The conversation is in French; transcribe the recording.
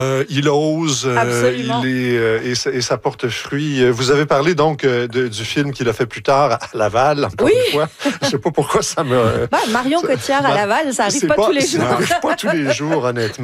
Il ose, Absolument. et ça porte fruit. Vous avez parlé donc du film qu'il a fait plus tard à Laval, encore une fois. Je sais pas pourquoi ça me... Marion Cotillard à Laval, ça arrive pas tous les jours. Ça arrive pas tous les jours, honnêtement.